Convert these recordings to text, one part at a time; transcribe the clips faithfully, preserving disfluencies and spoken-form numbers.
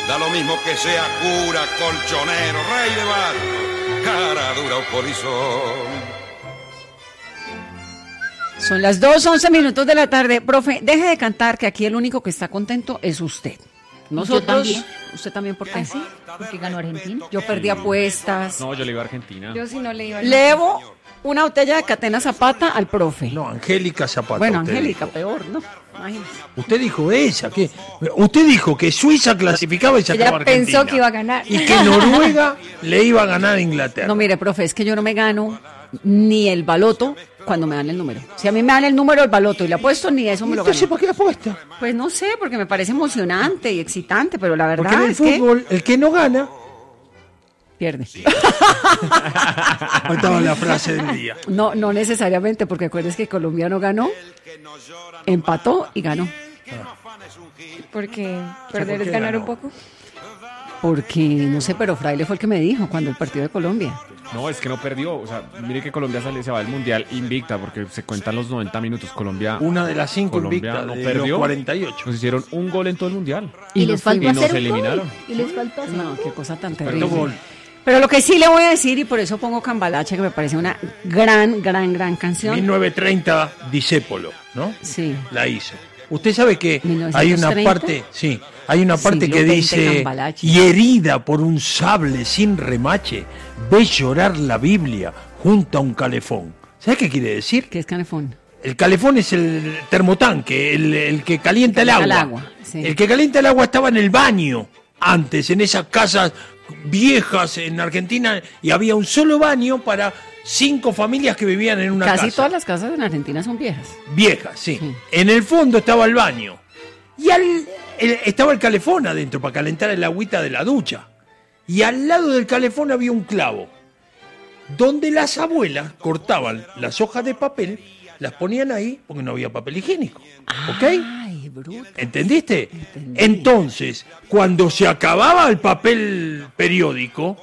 Da lo mismo que sea cura, colchonero, rey de barro, cara dura o polizón. Son las dos, once minutos de la tarde. Profe, deje de cantar, que aquí el único que está contento es usted. Nosotros, yo también. ¿Usted también por qué? ¿Ah, sí? Porque ganó Argentina. Yo perdí apuestas. No, yo le iba a Argentina. Yo sí no le iba a Levo una botella de Catena Zapata al profe. No, Angélica Zapata. Bueno, usted Angélica, dijo. peor, ¿no? Imagínese. Usted dijo esa, que usted dijo que Suiza clasificaba y sacaba Ella Argentina. pensó que iba a ganar. Y que Noruega le iba a ganar a Inglaterra. No, mire, profe, es que yo no me gano ni el baloto cuando me dan el número. Si a mí me dan el número del baloto y le apuesto, ni eso me lo Entonces, gano. ¿para qué apuesta? Pues no sé, porque me parece emocionante y excitante, pero la verdad Porque en el es que fútbol, el que no gana, pierde. ahí estaba la frase del día. No, no necesariamente, porque acuérdense que Colombia no ganó, empató y ganó. Porque perder ¿por es qué ganar ganó? un poco. Porque, no sé, pero Fraile fue el que me dijo cuando el partido de Colombia. No, es que no perdió. O sea, mire que Colombia sale, se va del Mundial invicta porque se cuentan los noventa minutos. Colombia, Una de las cinco Colombia invictas no de perdió. los cuarenta y ocho. Nos hicieron un gol en todo el Mundial. Y, Y les nos faltó fuimos. Y hacer nos un gol. eliminaron. Y les faltó hacer No, un qué gol. cosa tan Faltó terrible. gol. Pero lo que sí le voy a decir, y por eso pongo Cambalache, que me parece una gran, gran, gran canción. mil novecientos treinta, Discépolo, ¿no? Sí. La hizo. Usted sabe que mil novecientos hay una treinta. parte, sí, hay una parte Siglo que veinte, dice, Cambalache. y herida por un sable sin remache, ve llorar la Biblia junto a un calefón. ¿Sabe qué quiere decir? ¿Qué es canefón? El calefón es el termotanque, el, el que calienta el, calienta agua. el agua, sí. El que calienta el agua estaba en el baño antes, en esas casas viejas en Argentina, y había un solo baño para cinco familias que vivían en una Casi casa. todas las casas en Argentina son viejas. Viejas, sí. Sí. En el fondo estaba el baño. Y al, el- estaba el calefón adentro para calentar el agüita de la ducha. Y al lado del calefón había un clavo, donde las abuelas cortaban las hojas de papel, las ponían ahí porque no había papel higiénico. ¿Ok? Ay, bruto. ¿Entendiste? Entendí. Entonces, cuando se acababa el papel periódico,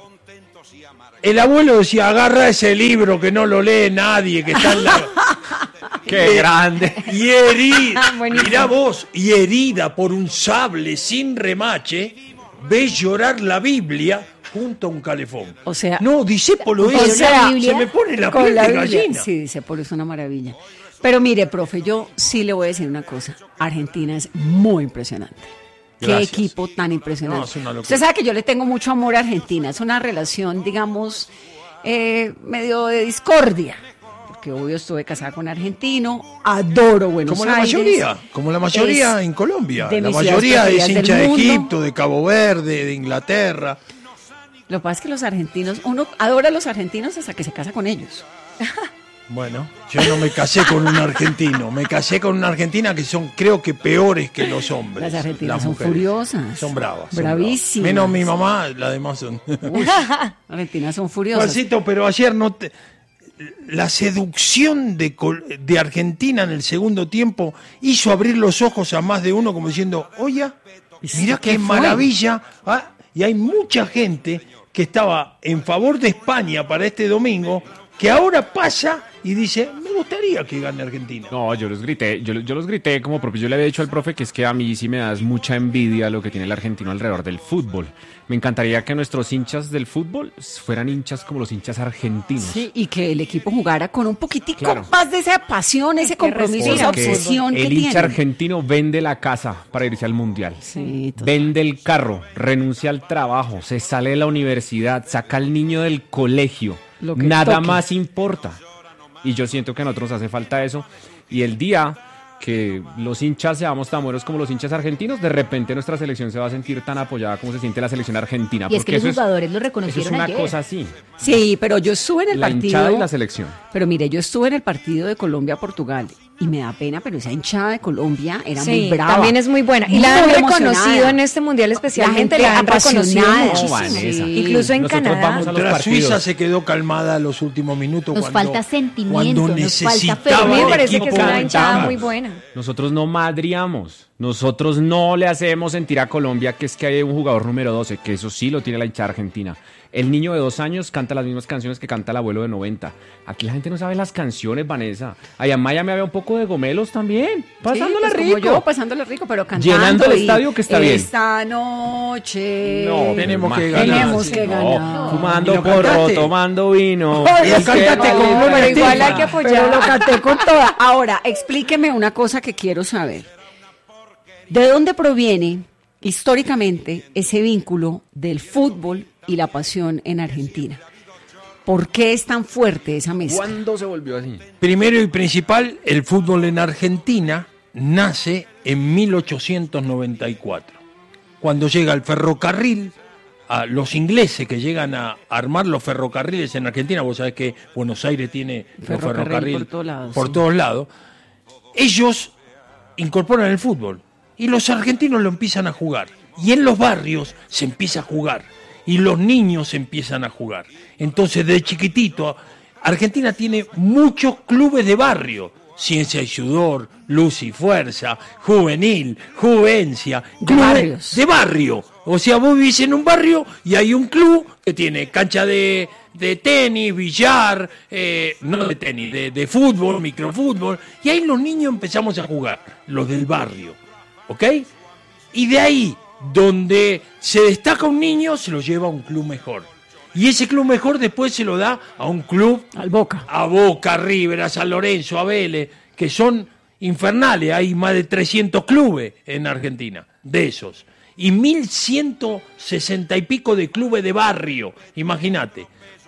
el abuelo decía, agarra ese libro que no lo lee nadie, que está en la... ¡Qué grande! Y herida, Buenísimo. mirá vos, y herida por un sable sin remache, ves llorar la Biblia junto a un calefón. O sea- no, Discépolo O es, sea, se me pone la Con piel la de Biblia. gallina. Sí, dice, por eso es una maravilla. Pero mire, profe, yo sí le voy a decir una cosa. Argentina es muy impresionante. Qué Gracias. equipo tan impresionante. No, es una locura. Usted sabe que yo le tengo mucho amor a Argentina. Es una relación, digamos, eh, medio de discordia. Porque obvio estuve casada con argentino, adoro Buenos Como la Aires. mayoría, como la mayoría Es en Colombia. de La mis ciudades mayoría es preferidas del hincha de mundo. Egipto, de Cabo Verde, de Inglaterra. Lo que pasa es que los argentinos, uno adora a los argentinos hasta que se casa con ellos. Bueno, yo no me casé con un argentino, me casé con una argentina que son, creo que peores que los hombres. Las argentinas son mujeres. furiosas. Son bravas. son Bravísimas. bravas. Menos mi mamá, las demás son. Argentinas son furiosas. Juancito, pero ayer no te... La seducción de, Col- de Argentina en el segundo tiempo hizo abrir los ojos a más de uno como diciendo, oye, mirá ¿Qué qué fue? maravilla. Ah, y hay mucha gente que estaba en favor de España para este domingo, que ahora pasa y dice, me gustaría que gane Argentina. No, yo los grité, yo, yo los grité como propio. Yo le había dicho al profe que es que a mí sí me das mucha envidia lo que tiene el argentino alrededor del fútbol. Me encantaría que nuestros hinchas del fútbol fueran hinchas como los hinchas argentinos. Sí, y que el equipo jugara con un poquitico Claro. más de esa pasión, ese compromiso, esa Porque obsesión que el hincha tiene. argentino vende la casa para irse al mundial. Sí, total. Vende el carro, renuncia al trabajo, se sale de la universidad, saca al niño del colegio. Lo que Nada toque. más importa. Y yo siento que a nosotros nos hace falta eso. Y el día que los hinchas seamos tan buenos como los hinchas argentinos, de repente nuestra selección se va a sentir tan apoyada como se siente la selección argentina. Y es que porque los eso jugadores lo eso es reconocieron una ayer. cosa así. Sí, pero yo estuve en el La hinchada partido. y la selección. Pero mire, yo estuve en el partido de Colombia-Portugal y me da pena, pero esa hinchada de Colombia era Sí, muy brava. también es muy buena. Y Muy la han emocionada. reconocido en este mundial especialmente, La la, gente han reconocido apasionada. muchísimo. No, Vanessa. Incluso en Nosotros Canadá. vamos a los Contra partidos. Suiza se quedó calmada los últimos minutos. Nos cuando, falta sentimiento, cuando nos falta fe. necesitaba A mí me el parece que equipo es una ganar. hinchada muy buena. Nosotros no madriamos. Nosotros no le hacemos sentir a Colombia que es que hay un jugador número doce, que eso sí lo tiene la hinchada argentina. El niño de dos años canta las mismas canciones que canta el abuelo de noventa. Aquí la gente no sabe las canciones, Vanessa. Allá en Miami había un poco de gomelos también. Pasándola sí, pues rico. Como yo, pasándola rico, pero cantando. Llenando el y estadio, que está bien. Esta noche. No, tenemos que imagínate. ganar. Tenemos que sí. ganar. No, ¿Y fumando lo porro, cantaste? tomando vino. Lo Es que cantaste no, como no, Gloria Pero igual Estefan. hay que Pero lo apoyar. canté con toda. Ahora, explíqueme una cosa que quiero saber. ¿De dónde proviene históricamente ese vínculo del fútbol y la pasión en Argentina? ¿Por qué es tan fuerte esa mezcla? ¿Cuándo se volvió así? Primero y principal, el fútbol en Argentina nace en mil ochocientos noventa y cuatro, cuando llega el ferrocarril, a los ingleses que llegan a armar los ferrocarriles en Argentina. Vos sabés que Buenos Aires tiene los Ferrocarril ferrocarriles por todos lados, por sí. todos lados. Ellos incorporan el fútbol y los argentinos lo empiezan a jugar. Y en los barrios se empieza a jugar y los niños empiezan a jugar. Entonces, de chiquitito, Argentina tiene muchos clubes de barrio: Ciencia y Sudor, Luz y Fuerza, Juvenil, Juvencia, De clubes barrios. de barrio. O sea, vos vivís en un barrio y hay un club que tiene cancha de, de tenis, billar, eh, no de tenis, de, de fútbol, microfútbol, y ahí los niños empezamos a jugar, los del barrio, ¿ok? Y de ahí, donde se destaca un niño, se lo lleva a un club mejor. Y ese club mejor después se lo da a un club, Al Boca. a Boca, a River, a San Lorenzo, a Vélez, que son infernales. Hay más de trescientos clubes en Argentina, de esos. Y mil ciento sesenta y pico de clubes de barrio, imagínate.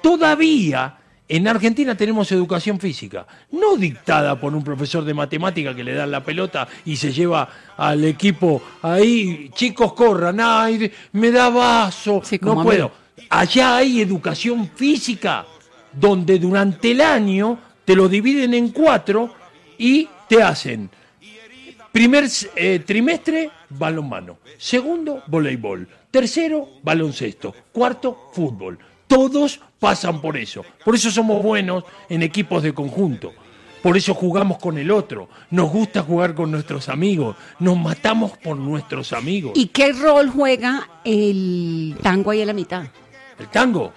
Todavía en Argentina tenemos educación física, no dictada por un profesor de matemática que le da la pelota y se lleva al equipo ahí, chicos corran, ay, me da vaso, Sí, como no a mí. puedo. Allá hay educación física, donde durante el año te lo dividen en cuatro y te hacen primer eh, trimestre, balonmano; segundo, voleibol; tercero, baloncesto; cuarto, fútbol. Todos pasan por eso. Por eso somos buenos en equipos de conjunto. Por eso jugamos con el otro. Nos gusta jugar con nuestros amigos. Nos matamos por nuestros amigos. ¿Y qué rol juega el tango ahí a la mitad? El tango.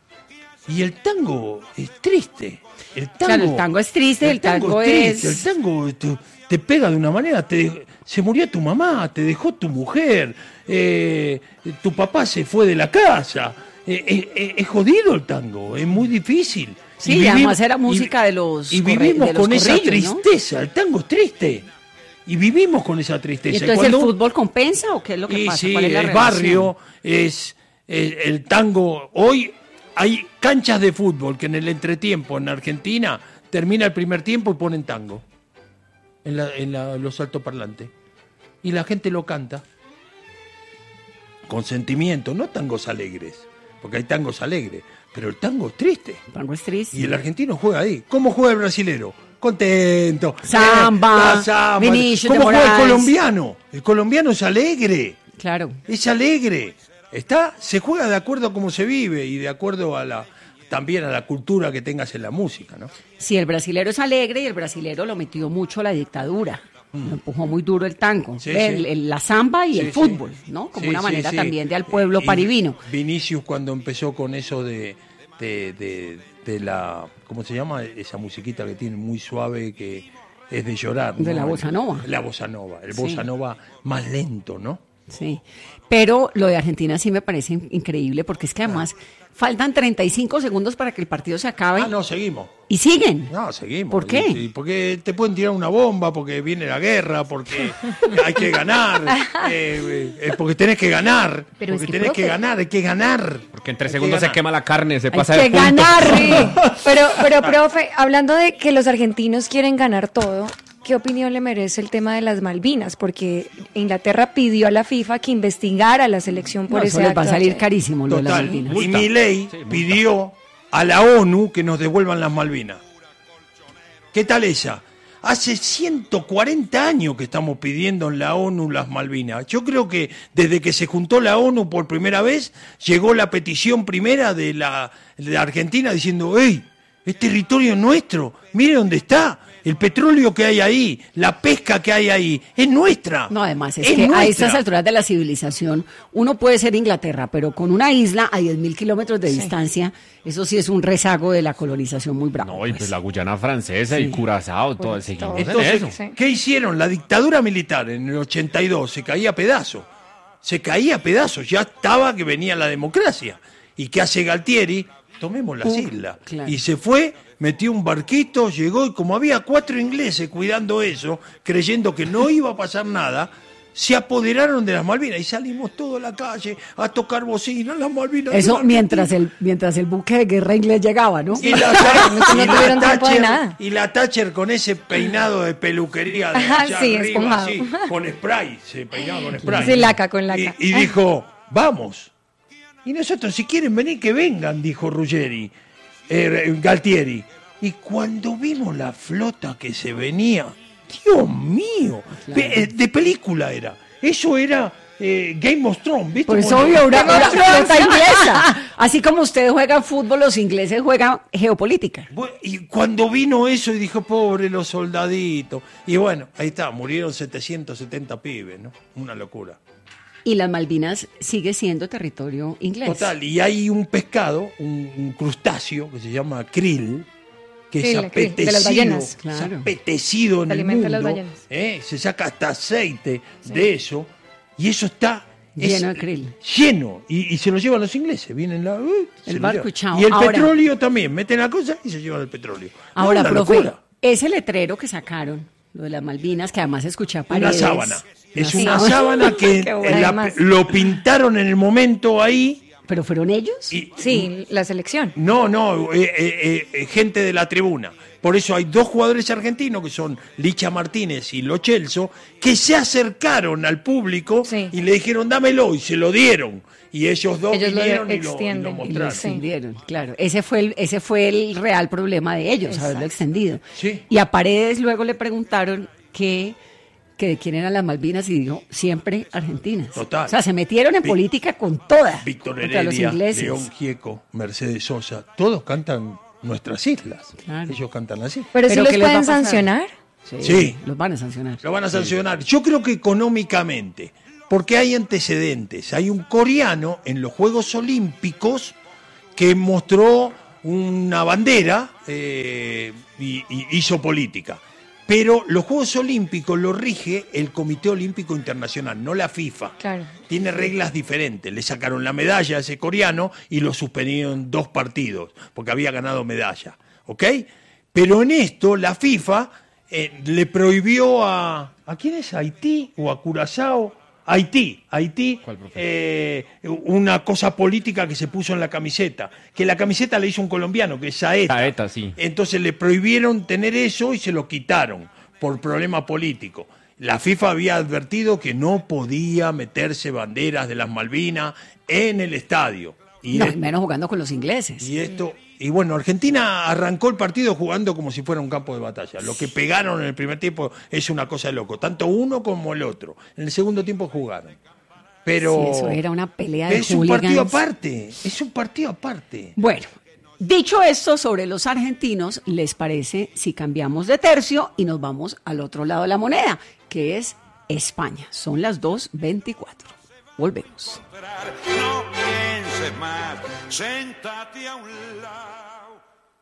Y el tango es triste. El tango, Claro, el tango es triste, el tango es- triste. El tango te, te pega de una manera. Te, se murió tu mamá, te dejó tu mujer, eh, tu papá se fue de la casa. Eh, eh, eh, es jodido el tango, es muy difícil. Sí, Y y vivim- además era y- música de los Y corre- vivimos de los con esa corrillos, ¿no? tristeza. El tango es triste. Y vivimos con esa ¿Y tristeza. entonces cuando- el fútbol compensa o qué es lo que y pasa? sí, ¿Cuál es la el relación? barrio es eh, el tango. Hoy hay canchas de fútbol que en el entretiempo en Argentina termina el primer tiempo y ponen tango en, la- en la- los altoparlantes. Y la gente lo canta con sentimiento, no tangos alegres, porque hay tangos alegres, pero el tango es triste. El tango es triste. Y el argentino juega ahí. ¿Cómo juega el brasilero? Contento. Samba, Eh, la samba. Vinicius de ¿Cómo juega el Moraes? colombiano? El colombiano es alegre. Claro. Es alegre. Está, se juega de acuerdo a cómo se vive y de acuerdo a la también a la cultura que tengas en la música, ¿no? Sí, el brasilero es alegre y el brasilero lo metió mucho la dictadura. Lo empujó muy duro el tango. Mm. Sí, Ve, sí. el- el- la samba y Sí, el sí. fútbol, ¿no? Como Sí, una sí, manera sí. también de al pueblo Y parivino. Vinicius, cuando empezó con eso de, de, de- de la, ¿cómo se llama? Esa musiquita que tiene muy suave que es de llorar, ¿no? De la bossa nova. La bossa nova, el Sí. bossa nova más lento, ¿no? Sí, pero lo de Argentina sí me parece in- increíble porque es que además faltan treinta y cinco segundos para que el partido se acabe Ah, no, seguimos. y siguen. No, seguimos. ¿Por qué? Sí, sí, porque te pueden tirar una bomba, porque viene la guerra, porque hay que ganar, eh, eh, porque tenés que ganar, Pero es porque que, tenés que profe, ganar, hay que ganar. Porque en tres Hay que segundos se ganar. quema la carne, se Hay pasa que de punto. ganar. Sí, pero, pero, profe, hablando de que los argentinos quieren ganar todo, ¿qué opinión le merece el tema de las Malvinas? Porque Inglaterra pidió a la FIFA que investigara a la selección por No, ese eso les va a acto. salir carísimo lo de las Total. Malvinas. Y Milei Sí, multa. pidió a la ONU que nos devuelvan las Malvinas. ¿Qué tal esa? Hace ciento cuarenta años que estamos pidiendo en la ONU las Malvinas. Yo creo que desde que se juntó la ONU por primera vez, llegó la petición primera de la, de Argentina diciendo, ¡hey! Es territorio nuestro, mire dónde está. El petróleo que hay ahí, la pesca que hay ahí, es nuestra. No, además, es, es que nuestra. a estas alturas de la civilización, uno puede ser Inglaterra, pero con una isla a diez mil kilómetros de Sí. distancia, eso sí es un rezago de la colonización muy bravo. No, y pues pues. la Guyana francesa y Curazao, todo, Pues, seguimos todo. en Entonces, eso. Sí. ¿qué hicieron? La dictadura militar en el ochenta y dos se caía a pedazos. Se caía a pedazos. Ya estaba que venía la democracia. ¿Y qué hace Galtieri? Tomemos las Uh, islas. claro. Y se fue, metió un barquito, llegó y como había cuatro ingleses cuidando eso, creyendo que no iba a pasar nada, se apoderaron de las Malvinas y salimos todos a la calle a tocar bocina, las Malvinas. de Eso la mientras Argentina. el, mientras el buque de guerra inglés llegaba, ¿no? Y la, No y la tuvieron tiempo de Thatcher, nada. y la Thatcher con ese peinado de peluquería de Ajá, allá sí, arriba, esponjado. así, con spray, se peinaba con spray. Sí, laca, con laca. Y, y dijo, vamos. Y nosotros, si quieren venir, que vengan, dijo Ruggeri, eh, Galtieri. Y cuando vimos la flota que se venía, Dios mío, pe- eh, de película era. Eso era eh, Game of Thrones, ¿viste? Pues Como- obvio, una, una flota inglesa. Así como ustedes juegan fútbol, los ingleses juegan geopolítica. Bu- Y cuando vino eso y dijo, pobre los soldaditos. Y bueno, ahí está, murieron setecientos setenta pibes, ¿no? Una locura. Y las Malvinas sigue siendo territorio inglés. Total, y hay un pescado, un, un crustáceo que se llama krill, que Sí, es la krill, de las apetecido, ballenas. es Claro. apetecido en Se el alimenta de las mundo. ballenas. ¿eh? Se saca hasta aceite de eso, y eso está es Lleno de krill. Lleno, y, y se lo llevan los ingleses, vienen la, uh, se El lo barco llevan. y chao. Y el Ahora- petróleo también, meten la cosa y se llevan el petróleo. No, Ahora, una profe, locura. ese letrero que sacaron, lo de las Malvinas, que además escuché a Una Paredes. sábana. Es Una una sábana que Qué bueno. la- Además. lo pintaron en el momento ahí. ¿Pero fueron ellos? Y, Sí, la selección. No, no, eh, eh, eh, gente de la tribuna. Por eso hay dos jugadores argentinos, que son Licha Martínez y Lo Celso, que se acercaron al público Sí. y le dijeron, dámelo, y se lo dieron. Y ellos dos Ellos lo vinieron y lo, y lo extienden. Y lo mostraron. extendieron, claro. Ese fue el, ese fue el real problema de ellos, haberlo Exacto. extendido. Sí. Y a Paredes luego le preguntaron que, que de quién eran las Malvinas y dijo, siempre argentinas. Total. O sea, se metieron en Vi- política con toda. Víctor contra los Heredia, ingleses. León Gieco, Mercedes Sosa, todos cantan nuestras islas. Claro. Ellos cantan así. Pero, si Pero los ¿qué les va a pueden pasar? sancionar. Sí. Los van a sancionar. Lo van a sancionar. Yo creo que económicamente, porque hay antecedentes. Hay un coreano en los Juegos Olímpicos que mostró una bandera eh, y, y hizo política. Pero los Juegos Olímpicos lo rige el Comité Olímpico Internacional, no la FIFA. Claro. Tiene reglas diferentes. Le sacaron la medalla a ese coreano y lo suspendieron dos partidos, porque había ganado medalla. ¿Ok? Pero en esto la FIFA eh, le prohibió a... ¿A quién es? ¿A Haití o a Curazao? Haití, Haití, ¿Cuál, profe? eh, una cosa política que se puso en la camiseta, que la camiseta le hizo un colombiano, que es Saeta. Saeta, sí. Entonces le prohibieron tener eso y se lo quitaron por problema político. La FIFA había advertido que no podía meterse banderas de las Malvinas en el estadio. Y, No, es- menos jugando con los ingleses. y esto, y bueno, Argentina arrancó el partido jugando como si fuera un campo de batalla. Lo que pegaron en el primer tiempo es una cosa de loco, tanto uno como el otro. En el segundo tiempo jugaron. Pero Sí, eso era una pelea de es un partido hooligans. aparte, es un partido aparte. Bueno, dicho esto sobre los argentinos, ¿les parece si cambiamos de tercio y nos vamos al otro lado de la moneda, que es España? Son las dos veinticuatro. Volvemos. No pienses más, séntate a un lado.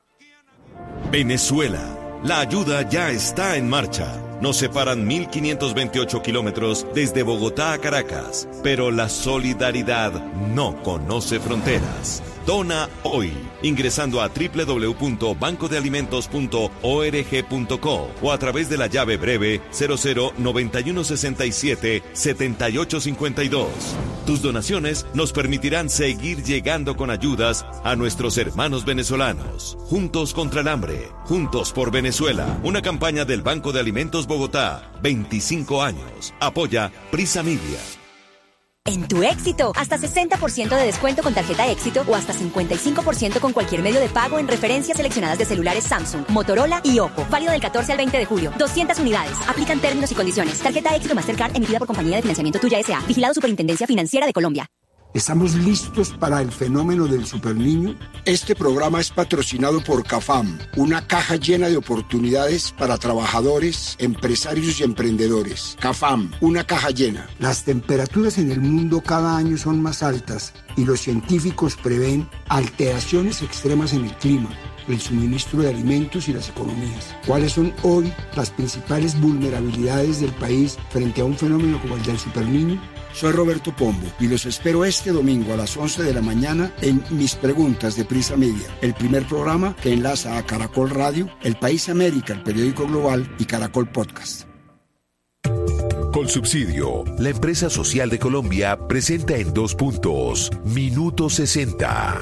Venezuela. La ayuda ya está en marcha. Nos separan mil quinientos veintiocho kilómetros desde Bogotá a Caracas, pero la solidaridad no conoce fronteras. Dona hoy, ingresando a doble u doble u doble u punto banco de alimentos punto org punto co o a través de la llave breve cero cero noventa y uno sesenta y siete setenta y ocho cincuenta y dos. Tus donaciones nos permitirán seguir llegando con ayudas a nuestros hermanos venezolanos. Juntos contra el hambre, juntos por Venezuela. Una campaña del Banco de Alimentos Bogotá, veinticinco años. Apoya Prisa Media. En tu Éxito, hasta sesenta por ciento de descuento con tarjeta Éxito o hasta cincuenta y cinco por ciento con cualquier medio de pago en referencias seleccionadas de celulares Samsung, Motorola y Oppo. Válido del catorce al veinte de julio. doscientas unidades. Aplican términos y condiciones. Tarjeta Éxito Mastercard emitida por Compañía de Financiamiento Tuya S A. Vigilado Superintendencia Financiera de Colombia. ¿Estamos listos para el fenómeno del superniño? Este programa es patrocinado por CAFAM, una caja llena de oportunidades para trabajadores, empresarios y emprendedores. CAFAM, una caja llena. Las temperaturas en el mundo cada año son más altas y los científicos prevén alteraciones extremas en el clima, el suministro de alimentos y las economías. ¿Cuáles son hoy las principales vulnerabilidades del país frente a un fenómeno como el del superniño? Soy Roberto Pombo y los espero este domingo a las once de la mañana en Mis Preguntas de Prisa Media, el primer programa que enlaza a Caracol Radio, El País América, el periódico global y Caracol Podcast. Colsubsidio, la empresa social de Colombia, presenta en dos puntos, Minuto sesenta.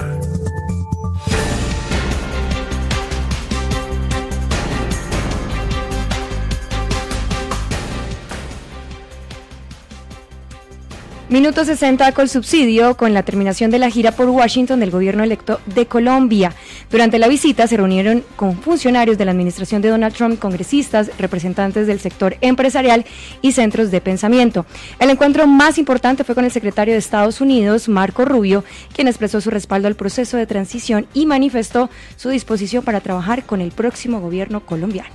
Minuto sesenta con subsidio con la terminación de la gira por Washington del gobierno electo de Colombia. Durante la visita se reunieron con funcionarios de la administración de Donald Trump, congresistas, representantes del sector empresarial y centros de pensamiento. El encuentro más importante fue con el secretario de Estados Unidos, Marco Rubio, quien expresó su respaldo al proceso de transición y manifestó su disposición para trabajar con el próximo gobierno colombiano.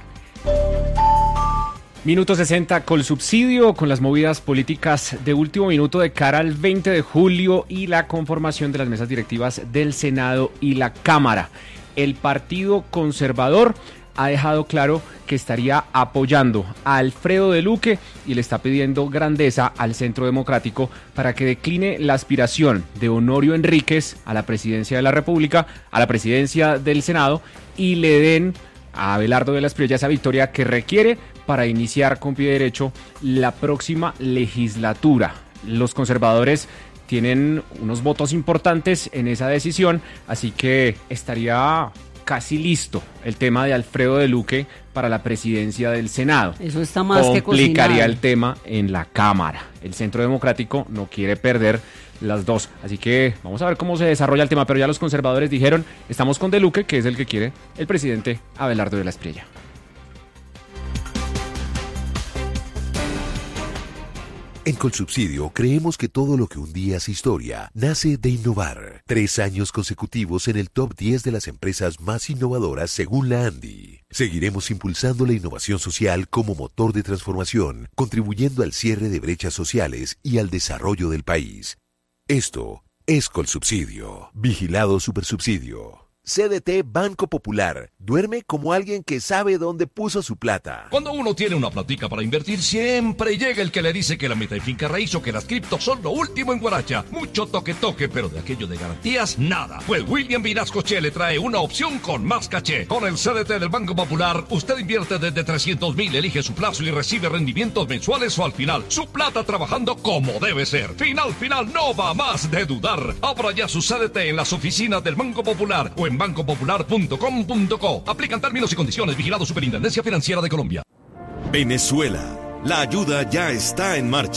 Minuto sesenta con subsidio, con las movidas políticas de último minuto de cara al veinte de julio y la conformación de las mesas directivas del Senado y la Cámara. El Partido Conservador ha dejado claro que estaría apoyando a Alfredo de Luque y le está pidiendo grandeza al Centro Democrático para que decline la aspiración de Honorio Enríquez a la presidencia de la República, a la presidencia del Senado, y le den a Abelardo de la Espriella esa victoria que requiere para iniciar con pie derecho la próxima legislatura. Los conservadores tienen unos votos importantes en esa decisión, así que estaría casi listo el tema de Alfredo de Luque para la presidencia del Senado. Eso está más que cocinado. Complicaría el tema en la Cámara. El Centro Democrático no quiere perder las dos, así que vamos a ver cómo se desarrolla el tema, pero ya los conservadores dijeron, estamos con de Luque, que es el que quiere el presidente Abelardo de la Espriella. En Colsubsidio creemos que todo lo que un día es historia nace de innovar. Tres años consecutivos en el top diez de las empresas más innovadoras según la ANDI. Seguiremos impulsando la innovación social como motor de transformación, contribuyendo al cierre de brechas sociales y al desarrollo del país. Esto es Colsubsidio. Vigilado Supersubsidio. C D T Banco Popular. Duerme como alguien que sabe dónde puso su plata. Cuando uno tiene una platica para invertir, siempre llega el que le dice que la meta en finca raíz o que las criptos son lo último en guaracha. Mucho toque toque, pero de aquello de garantías, nada. Pues William Vinasco Che le trae una opción con más caché. Con el C D T del Banco Popular, usted invierte desde trescientos mil, elige su plazo y recibe rendimientos mensuales o al final. Su plata trabajando como debe ser. Final, final, no va más de dudar. Abra ya su C D T en las oficinas del Banco Popular o en banco popular punto com punto co. Aplican términos y condiciones. Vigilado Superintendencia Financiera de Colombia. Venezuela. La ayuda ya está en marcha.